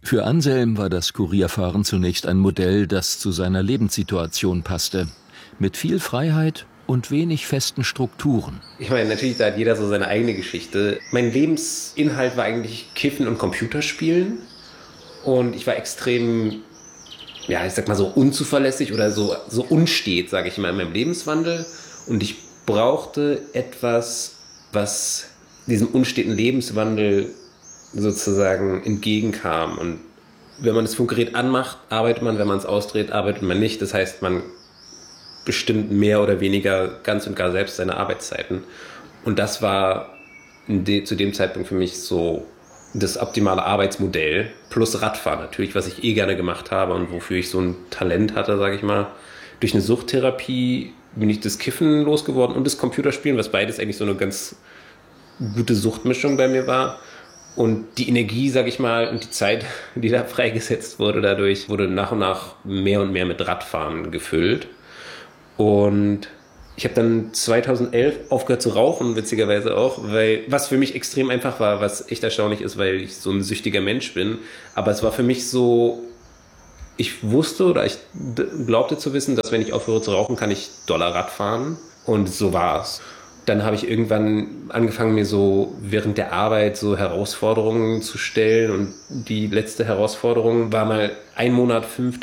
Für Anselm war das Kurierfahren zunächst ein Modell, das zu seiner Lebenssituation passte. Mit viel Freiheit und wenig festen Strukturen. Ich meine, natürlich, da hat jeder so seine eigene Geschichte. Mein Lebensinhalt war eigentlich Kiffen und Computerspielen. Und ich war extrem, ja, ich sag mal so unzuverlässig oder so unstet, sage ich mal, in meinem Lebenswandel. Und ich brauchte etwas, was diesem unsteten Lebenswandel sozusagen entgegenkam. Und wenn man das Funkgerät anmacht, arbeitet man, wenn man es ausdreht, arbeitet man nicht. Das heißt, man bestimmt mehr oder weniger ganz und gar selbst seine Arbeitszeiten. Und das war zu dem Zeitpunkt für mich so das optimale Arbeitsmodell. Plus Radfahren natürlich, was ich gerne gemacht habe und wofür ich so ein Talent hatte, sage ich mal. Durch eine Suchttherapie bin ich das Kiffen losgeworden und das Computerspielen, was beides eigentlich so eine ganz gute Suchtmischung bei mir war. Und die Energie, sag ich mal, und die Zeit, die da freigesetzt wurde dadurch, wurde nach und nach mehr und mehr mit Radfahren gefüllt. Und ich habe dann 2011 aufgehört zu rauchen, witzigerweise auch, weil was für mich extrem einfach war, was echt erstaunlich ist, weil ich so ein süchtiger Mensch bin. Aber es war für mich so, ich wusste oder ich glaubte zu wissen, dass wenn ich aufhöre zu rauchen, kann ich doller Rad fahren. Und so war es. Dann habe ich irgendwann angefangen, mir so während der Arbeit so Herausforderungen zu stellen. Und die letzte Herausforderung war mal 1 Monat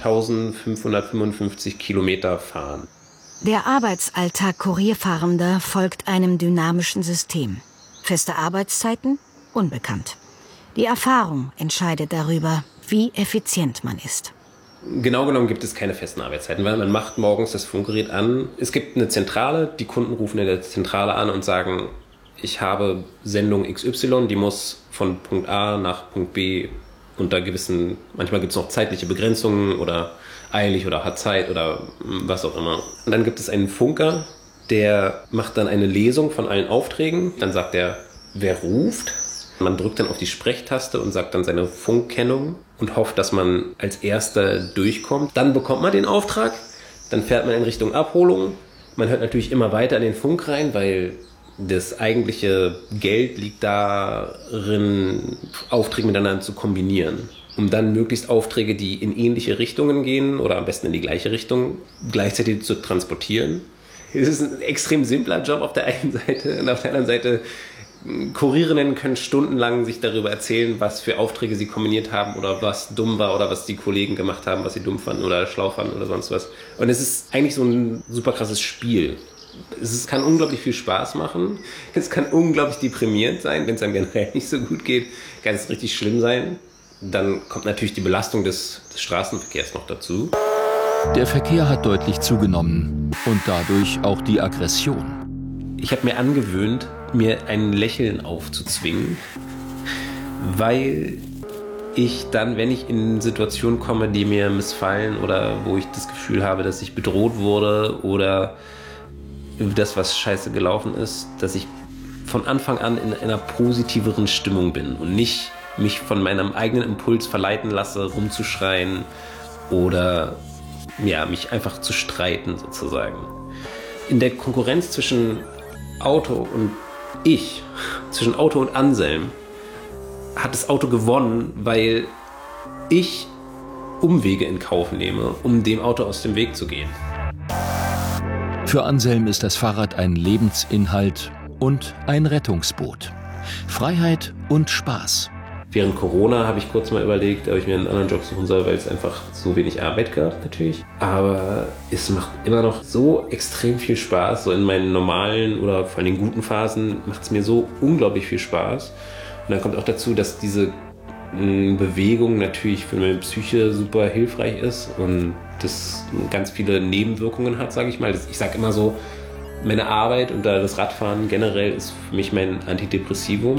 5.555 Kilometer fahren. Der Arbeitsalltag Kurierfahrender folgt einem dynamischen System. Feste Arbeitszeiten? Unbekannt. Die Erfahrung entscheidet darüber, wie effizient man ist. Genau genommen gibt es keine festen Arbeitszeiten, weil man macht morgens das Funkgerät an. Es gibt eine Zentrale, die Kunden rufen in der Zentrale an und sagen, ich habe Sendung XY, die muss von Punkt A nach Punkt B unter gewissen, manchmal gibt es noch zeitliche Begrenzungen oder eilig oder hat Zeit oder was auch immer. Und dann gibt es einen Funker, der macht dann eine Lesung von allen Aufträgen. Dann sagt er, wer ruft? Man drückt dann auf die Sprechtaste und sagt dann seine Funkkennung und hofft, dass man als Erster durchkommt. Dann bekommt man den Auftrag, dann fährt man in Richtung Abholung. Man hört natürlich immer weiter in den Funk rein, weil das eigentliche Geld liegt darin, Aufträge miteinander zu kombinieren, um dann möglichst Aufträge, die in ähnliche Richtungen gehen oder am besten in die gleiche Richtung, gleichzeitig zu transportieren. Es ist ein extrem simpler Job auf der einen Seite und auf der anderen Seite Kurierenden können stundenlang sich darüber erzählen, was für Aufträge sie kombiniert haben oder was dumm war oder was die Kollegen gemacht haben, was sie dumm fanden oder schlau fanden oder sonst was. Und es ist eigentlich so ein super krasses Spiel. Kann unglaublich viel Spaß machen. Es kann unglaublich deprimierend sein, wenn es einem generell nicht so gut geht. Kann es richtig schlimm sein. Dann kommt natürlich die Belastung des Straßenverkehrs noch dazu. Der Verkehr hat deutlich zugenommen und dadurch auch die Aggression. Ich habe mir angewöhnt, mir ein Lächeln aufzuzwingen, weil ich dann, wenn ich in Situationen komme, die mir missfallen oder wo ich das Gefühl habe, dass ich bedroht wurde oder das, was scheiße gelaufen ist, dass ich von Anfang an in einer positiveren Stimmung bin und nicht mich von meinem eigenen Impuls verleiten lasse, rumzuschreien oder ja, mich einfach zu streiten sozusagen. In der Konkurrenz zwischen Auto und zwischen Auto und Anselm, hat das Auto gewonnen, weil ich Umwege in Kauf nehme, um dem Auto aus dem Weg zu gehen. Für Anselm ist das Fahrrad ein Lebensinhalt und ein Rettungsboot. Freiheit und Spaß. Während Corona habe ich kurz mal überlegt, ob ich mir einen anderen Job suchen soll, weil es einfach so wenig Arbeit gab natürlich. Aber es macht immer noch so extrem viel Spaß. So in meinen normalen oder vor allem guten Phasen macht es mir so unglaublich viel Spaß. Und dann kommt auch dazu, dass diese Bewegung natürlich für meine Psyche super hilfreich ist und das ganz viele Nebenwirkungen hat, sage ich mal. Ich sage immer so, meine Arbeit und das Radfahren generell ist für mich mein Antidepressivum.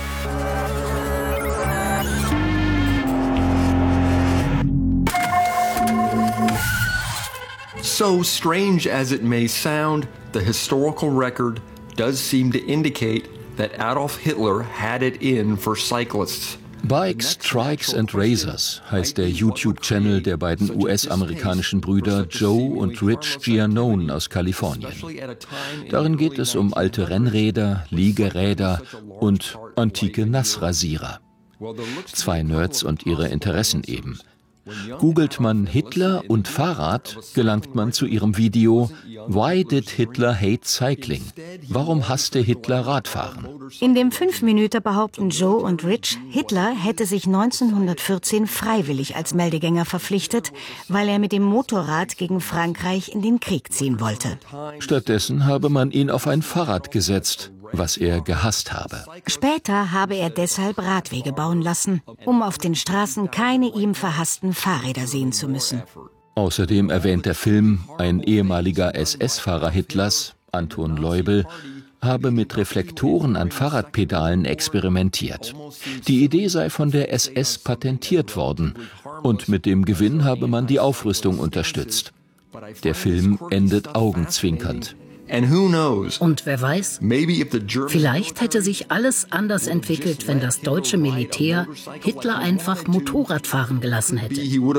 So strange as it may sound, the historical record does seem to indicate that Adolf Hitler had it in for cyclists. Bikes, Trikes and Razors heißt der YouTube-Channel der beiden US-amerikanischen Brüder Joe und Rich Giannone aus Kalifornien. Darin geht es um alte Rennräder, Liegeräder und antike Nassrasierer. 2 Nerds und ihre Interessen eben. Googelt man Hitler und Fahrrad, gelangt man zu ihrem Video Why did Hitler hate cycling? Warum hasste Hitler Radfahren? In dem 5-Minüter behaupten Joe und Rich, Hitler hätte sich 1914 freiwillig als Meldegänger verpflichtet, weil er mit dem Motorrad gegen Frankreich in den Krieg ziehen wollte. Stattdessen habe man ihn auf ein Fahrrad gesetzt, was er gehasst habe. Später habe er deshalb Radwege bauen lassen, um auf den Straßen keine ihm verhassten Fahrräder sehen zu müssen. Außerdem erwähnt der Film, ein ehemaliger SS-Fahrer Hitlers, Anton Leubel, habe mit Reflektoren an Fahrradpedalen experimentiert. Die Idee sei von der SS patentiert worden und mit dem Gewinn habe man die Aufrüstung unterstützt. Der Film endet augenzwinkernd. Und wer weiß, vielleicht hätte sich alles anders entwickelt, wenn das deutsche Militär Hitler einfach Motorrad fahren gelassen hätte.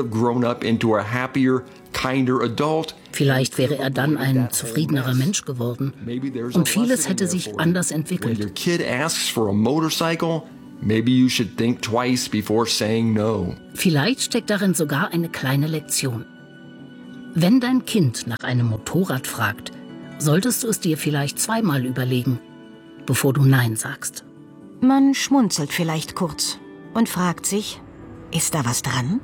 Vielleicht wäre er dann ein zufriedenerer Mensch geworden. Und vieles hätte sich anders entwickelt. Vielleicht steckt darin sogar eine kleine Lektion. Wenn dein Kind nach einem Motorrad fragt, solltest du es dir vielleicht zweimal überlegen, bevor du Nein sagst. Man schmunzelt vielleicht kurz und fragt sich, ist da was dran?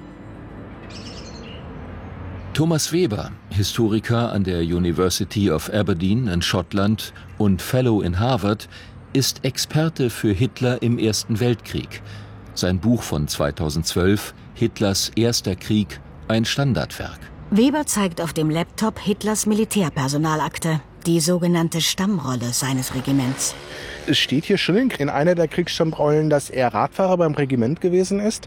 Thomas Weber, Historiker an der University of Aberdeen in Schottland und Fellow in Harvard, ist Experte für Hitler im Ersten Weltkrieg. Sein Buch von 2012, Hitlers erster Krieg, ein Standardwerk. Weber zeigt auf dem Laptop Hitlers Militärpersonalakte, die sogenannte Stammrolle seines Regiments. Es steht hier schon in einer der Kriegsstammrollen, dass er Radfahrer beim Regiment gewesen ist.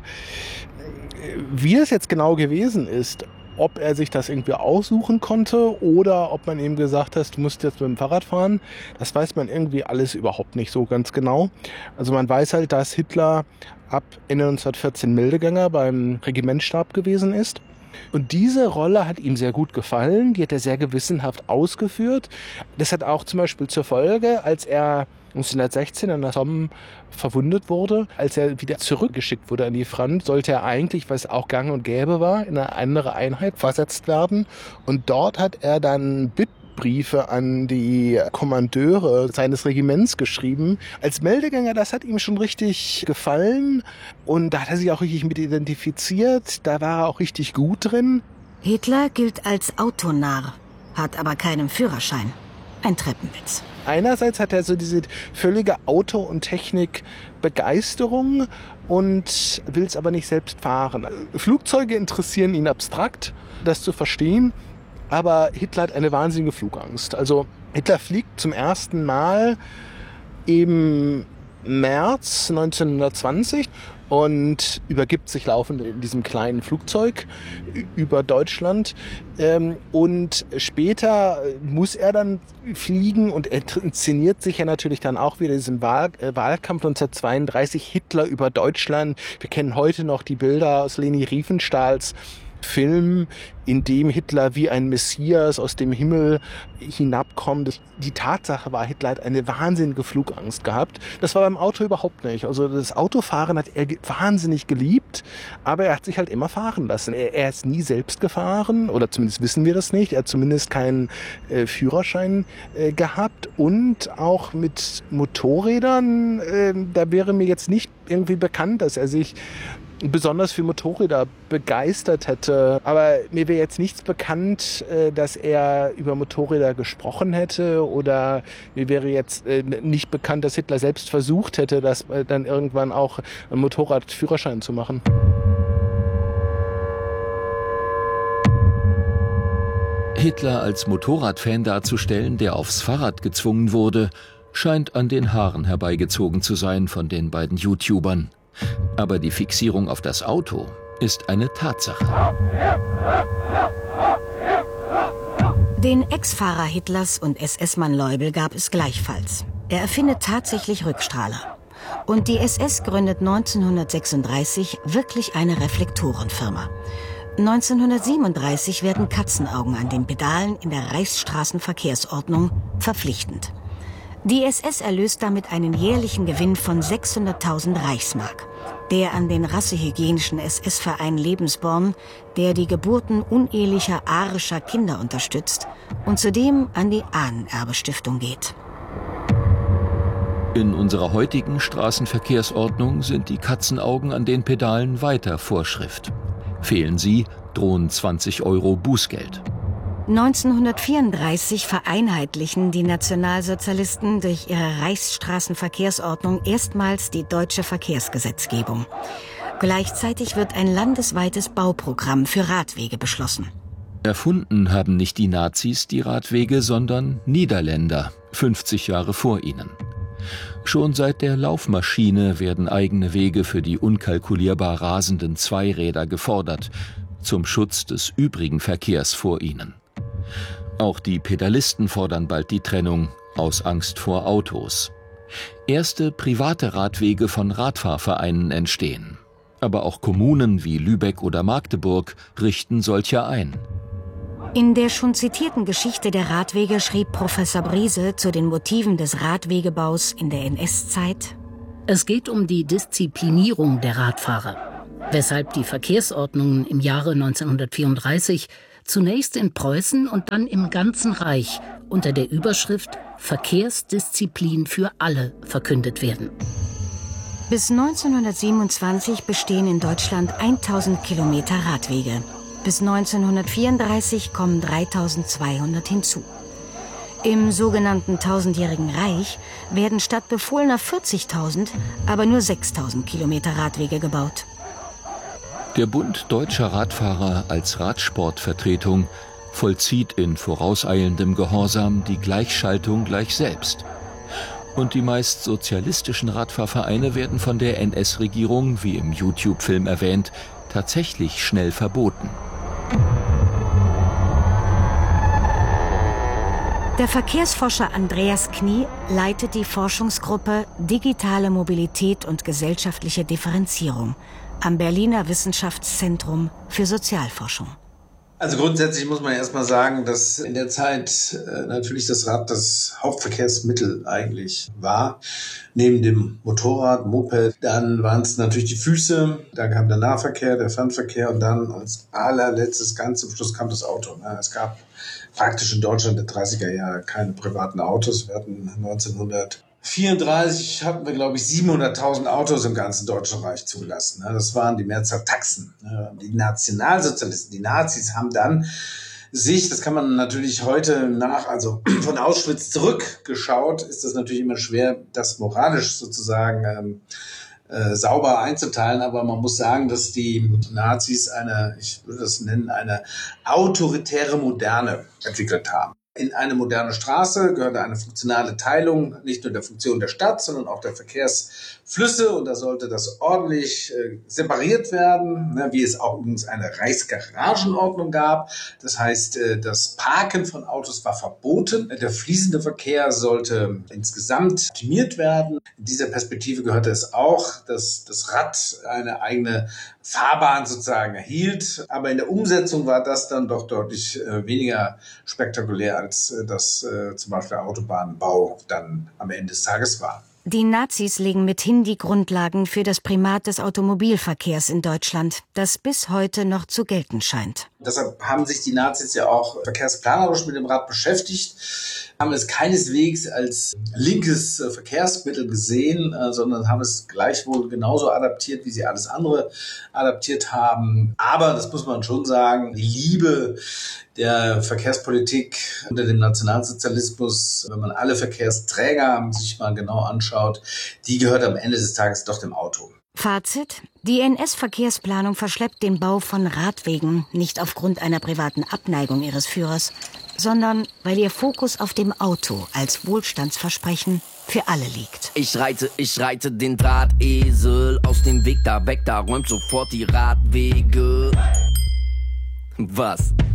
Wie es jetzt genau gewesen ist, ob er sich das irgendwie aussuchen konnte oder ob man ihm gesagt hat, du musst jetzt mit dem Fahrrad fahren, das weiß man irgendwie alles überhaupt nicht so ganz genau. Also man weiß halt, dass Hitler ab Ende 1914 Meldegänger beim Regimentsstab gewesen ist. Und diese Rolle hat ihm sehr gut gefallen, die hat er sehr gewissenhaft ausgeführt. Das hat auch zum Beispiel zur Folge, als er 1916 an der Somme verwundet wurde, als er wieder zurückgeschickt wurde an die Front, sollte er eigentlich, was auch gang und gäbe war, in eine andere Einheit versetzt werden. Und dort hat er dann Bittbriefe an die Kommandeure seines Regiments geschrieben. Als Meldegänger, das hat ihm schon richtig gefallen. Und da hat er sich auch richtig mit identifiziert. Da war er auch richtig gut drin. Hitler gilt als Autonarr, hat aber keinen Führerschein. Ein Treppenwitz. Einerseits hat er so diese völlige Auto- und Technikbegeisterung und will es aber nicht selbst fahren. Flugzeuge interessieren ihn abstrakt, das zu verstehen, aber Hitler hat eine wahnsinnige Flugangst. Also Hitler fliegt zum ersten Mal im März 1920 und übergibt sich laufend in diesem kleinen Flugzeug über Deutschland. Und später muss er dann fliegen und er inszeniert sich ja natürlich dann auch wieder diesen Wahlkampf 1932, Hitler über Deutschland. Wir kennen heute noch die Bilder aus Leni Riefenstahls Film, in dem Hitler wie ein Messias aus dem Himmel hinabkommt. Die Tatsache war, Hitler hat eine wahnsinnige Flugangst gehabt. Das war beim Auto überhaupt nicht. Also das Autofahren hat er wahnsinnig geliebt, aber er hat sich halt immer fahren lassen. Er ist nie selbst gefahren, oder zumindest wissen wir das nicht. Er hat zumindest keinen Führerschein gehabt und auch mit Motorrädern, da wäre mir jetzt nicht irgendwie bekannt, dass er sich besonders für Motorräder begeistert hätte. Aber mir wäre jetzt nichts bekannt, dass er über Motorräder gesprochen hätte, oder mir wäre jetzt nicht bekannt, dass Hitler selbst versucht hätte, das dann irgendwann auch einen Motorradführerschein zu machen. Hitler als Motorradfan darzustellen, der aufs Fahrrad gezwungen wurde, scheint an den Haaren herbeigezogen zu sein von den beiden YouTubern. Aber die Fixierung auf das Auto ist eine Tatsache. Den Ex-Fahrer Hitlers und SS-Mann Leubel gab es gleichfalls. Er erfindet tatsächlich Rückstrahler. Und die SS gründet 1936 wirklich eine Reflektorenfirma. 1937 werden Katzenaugen an den Pedalen in der Reichsstraßenverkehrsordnung verpflichtend. Die SS erlöst damit einen jährlichen Gewinn von 600.000 Reichsmark. der an den rassehygienischen SS-Verein Lebensborn, der die Geburten unehelicher arischer Kinder unterstützt, und zudem an die Ahnenerbestiftung geht. In unserer heutigen Straßenverkehrsordnung sind die Katzenaugen an den Pedalen weiter Vorschrift. Fehlen sie, drohen 20 € Bußgeld. 1934 vereinheitlichen die Nationalsozialisten durch ihre Reichsstraßenverkehrsordnung erstmals die deutsche Verkehrsgesetzgebung. Gleichzeitig wird ein landesweites Bauprogramm für Radwege beschlossen. Erfunden haben nicht die Nazis die Radwege, sondern Niederländer, 50 Jahre vor ihnen. Schon seit der Laufmaschine werden eigene Wege für die unkalkulierbar rasenden Zweiräder gefordert, zum Schutz des übrigen Verkehrs vor ihnen. Auch die Pedalisten fordern bald die Trennung, aus Angst vor Autos. Erste private Radwege von Radfahrvereinen entstehen. Aber auch Kommunen wie Lübeck oder Magdeburg richten solche ein. In der schon zitierten Geschichte der Radwege schrieb Professor Briese zu den Motiven des Radwegebaus in der NS-Zeit: Es geht um die Disziplinierung der Radfahrer, weshalb die Verkehrsordnungen im Jahre 1934 zunächst in Preußen und dann im ganzen Reich unter der Überschrift Verkehrsdisziplin für alle verkündet werden. Bis 1927 bestehen in Deutschland 1000 Kilometer Radwege. Bis 1934 kommen 3200 hinzu. Im sogenannten Tausendjährigen Reich werden statt befohlener 40.000 aber nur 6.000 Kilometer Radwege gebaut. Der Bund Deutscher Radfahrer als Radsportvertretung vollzieht in vorauseilendem Gehorsam die Gleichschaltung gleich selbst. Und die meist sozialistischen Radfahrvereine werden von der NS-Regierung, wie im YouTube-Film erwähnt, tatsächlich schnell verboten. Der Verkehrsforscher Andreas Knie leitet die Forschungsgruppe Digitale Mobilität und gesellschaftliche Differenzierung am Berliner Wissenschaftszentrum für Sozialforschung. Also grundsätzlich muss man erstmal sagen, dass in der Zeit natürlich das Rad das Hauptverkehrsmittel eigentlich war. Neben dem Motorrad, Moped, dann waren es natürlich die Füße, dann kam der Nahverkehr, der Fernverkehr und dann als allerletztes ganz zum Schluss kam das Auto. Es gab praktisch in Deutschland in den 30er Jahren keine privaten Autos. Wir hatten 1934 hatten wir, glaube ich, 700.000 Autos im ganzen Deutschen Reich zugelassen. Das waren die Mehrzahl Taxen. Die Nationalsozialisten, die Nazis haben dann sich, das kann man natürlich heute also von Auschwitz zurückgeschaut, ist das natürlich immer schwer, das moralisch sozusagen sauber einzuteilen, aber man muss sagen, dass die Nazis ich würde das nennen, eine autoritäre Moderne entwickelt haben. In eine moderne Straße gehörte eine funktionale Teilung nicht nur der Funktion der Stadt, sondern auch der Verkehrsflüsse. Und da sollte das ordentlich separiert werden, wie es auch übrigens eine Reichsgaragenordnung gab. Das heißt, das Parken von Autos war verboten. Der fließende Verkehr sollte insgesamt optimiert werden. In dieser Perspektive gehörte es auch, dass das Rad eine eigene Fahrbahn sozusagen erhielt. Aber in der Umsetzung war das dann doch deutlich weniger spektakulär, als das zum Beispiel der Autobahnbau dann am Ende des Tages war. Die Nazis legen mithin die Grundlagen für das Primat des Automobilverkehrs in Deutschland, das bis heute noch zu gelten scheint. Deshalb haben sich die Nazis ja auch verkehrsplanerisch mit dem Rad beschäftigt, haben es keineswegs als linkes Verkehrsmittel gesehen, sondern haben es gleichwohl genauso adaptiert, wie sie alles andere adaptiert haben. Aber, das muss man schon sagen, die Liebe der Verkehrspolitik unter dem Nationalsozialismus, wenn man alle Verkehrsträger sich mal genau anschaut, die gehört am Ende des Tages doch dem Auto. Fazit: Die NS-Verkehrsplanung verschleppt den Bau von Radwegen nicht aufgrund einer privaten Abneigung ihres Führers, sondern weil ihr Fokus auf dem Auto als Wohlstandsversprechen für alle liegt. Ich reite den Drahtesel aus dem Weg da weg, da räumt sofort die Radwege. Was?